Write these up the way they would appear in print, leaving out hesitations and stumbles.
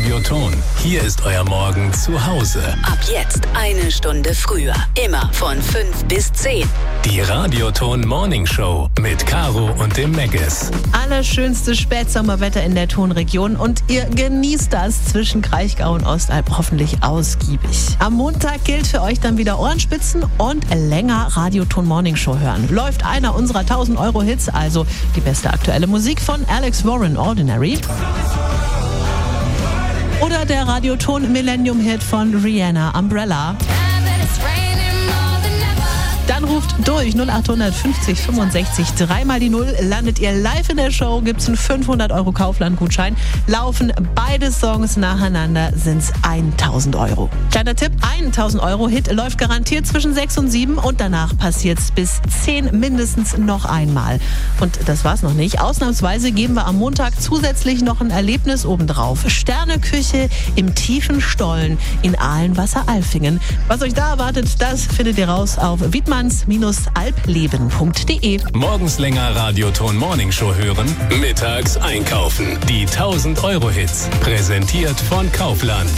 Radioton. Hier ist euer Morgen zu Hause. Ab jetzt 1 Stunde früher. Immer von 5 bis 10. Die Radioton Morning Show mit Caro und dem Megges. Allerschönste Spätsommerwetter in der Tonregion und ihr genießt das zwischen Kraichgau und Ostalb hoffentlich ausgiebig. Am Montag gilt für euch dann wieder Ohrenspitzen und länger Radioton Morning Show hören. Läuft einer unserer 1000-Euro-Hits, also die beste aktuelle Musik von Alex Warren, Ordinary. Oder der Radioton Millennium-Hit von Rihanna, Umbrella. Dann ruft durch 0800 50 65 3 die 0. Landet ihr live in der Show, gibt's einen 500 € Kaufland-Gutschein. Laufen beide Songs nacheinander, sind's 1000 €. Kleiner Tipp, 1000 € Hit läuft garantiert zwischen 6 und 7 und danach passiert's bis 10 mindestens noch einmal. Und das war's noch nicht. Ausnahmsweise geben wir am Montag zusätzlich noch ein Erlebnis obendrauf. Sterneküche im tiefen Stollen in Ahlen-Wasser-Alfingen. Was euch da erwartet, das findet ihr raus auf wiedmanns-albleben.de. Morgens länger Radioton Morning Show hören, mittags einkaufen. Die 1000-Euro-Hits. Präsentiert von Kaufland.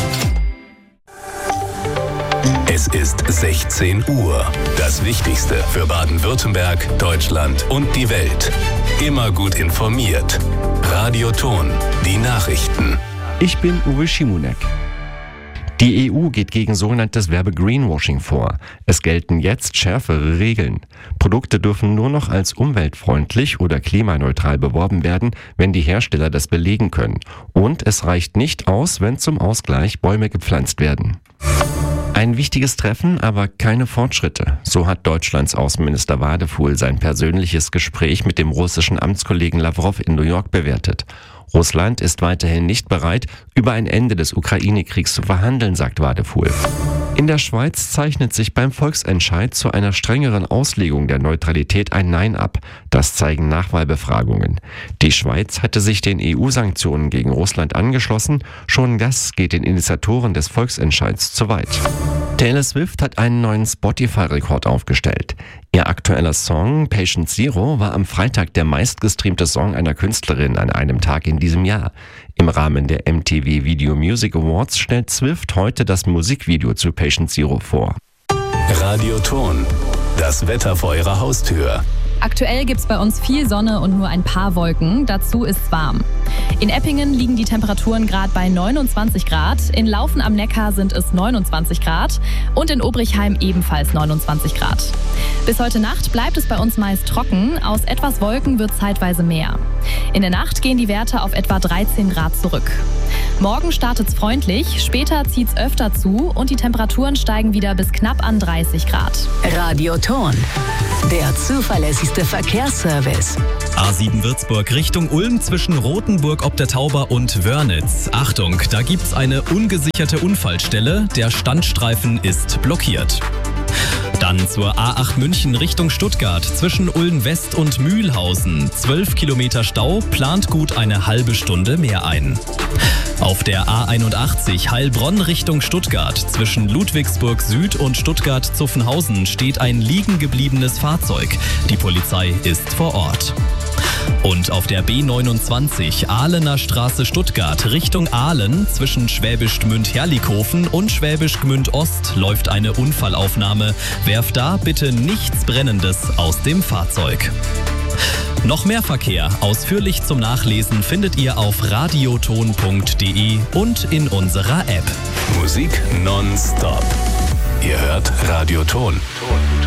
Es ist 16 Uhr. Das Wichtigste für Baden-Württemberg, Deutschland und die Welt. Immer gut informiert. Radioton. Die Nachrichten. Ich bin Uwe Schimonek. Die EU geht gegen sogenanntes Werbe-Greenwashing vor. Es gelten jetzt schärfere Regeln. Produkte dürfen nur noch als umweltfreundlich oder klimaneutral beworben werden, wenn die Hersteller das belegen können. Und es reicht nicht aus, wenn zum Ausgleich Bäume gepflanzt werden. Ein wichtiges Treffen, aber keine Fortschritte. So hat Deutschlands Außenminister Wadefuhl sein persönliches Gespräch mit dem russischen Amtskollegen Lawrow in New York bewertet. Russland ist weiterhin nicht bereit, über ein Ende des Ukraine-Kriegs zu verhandeln, sagt Wadefuhl. In der Schweiz zeichnet sich beim Volksentscheid zu einer strengeren Auslegung der Neutralität ein Nein ab. Das zeigen Nachwahlbefragungen. Die Schweiz hatte sich den EU-Sanktionen gegen Russland angeschlossen. Schon das geht den Initiatoren des Volksentscheids zu weit. Taylor Swift hat einen neuen Spotify-Rekord aufgestellt. Ihr aktueller Song Patient Zero war am Freitag der meistgestreamte Song einer Künstlerin an einem Tag in diesem Jahr. Im Rahmen der MTV Video Music Awards stellt Swift heute das Musikvideo zu Patient Zero vor. Radioton. Das Wetter vor eurer Haustür. Aktuell gibt's bei uns viel Sonne und nur ein paar Wolken. Dazu ist's warm. In Eppingen liegen die Temperaturen gerade bei 29 Grad. In Laufen am Neckar sind es 29 Grad. Und in Obrichheim ebenfalls 29 Grad. Bis heute Nacht bleibt es bei uns meist trocken. Aus etwas Wolken wird zeitweise mehr. In der Nacht gehen die Werte auf etwa 13 Grad zurück. Morgen startet's freundlich, später zieht's öfter zu und die Temperaturen steigen wieder bis knapp an 30 Grad. Radioton. Der zuverlässigste Verkehrsservice. A7 Würzburg Richtung Ulm zwischen Rothenburg ob der Tauber und Wörnitz. Achtung, da gibt's eine ungesicherte Unfallstelle. Der Standstreifen ist blockiert. Dann zur A8 München Richtung Stuttgart zwischen Ulm West und Mühlhausen. 12 Kilometer Stau, plant gut eine halbe Stunde mehr ein. Auf der A81 Heilbronn Richtung Stuttgart zwischen Ludwigsburg Süd und Stuttgart-Zuffenhausen steht ein liegen gebliebenes Fahrzeug. Die Polizei ist vor Ort. Und auf der B29 Ahlener Straße Stuttgart Richtung Ahlen zwischen Schwäbisch Gmünd-Herlikofen und Schwäbisch Gmünd-Ost läuft eine Unfallaufnahme. Werft da bitte nichts Brennendes aus dem Fahrzeug. Noch mehr Verkehr ausführlich zum Nachlesen findet ihr auf radioton.de und in unserer App. Musik nonstop. Ihr hört Radioton.